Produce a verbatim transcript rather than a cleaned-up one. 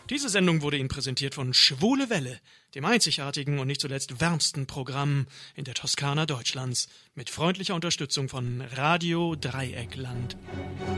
Diese Sendung wurde Ihnen präsentiert von Schwule Welle, dem einzigartigen und nicht zuletzt wärmsten Programm in der Toskana Deutschlands, mit freundlicher Unterstützung von Radio Dreieckland.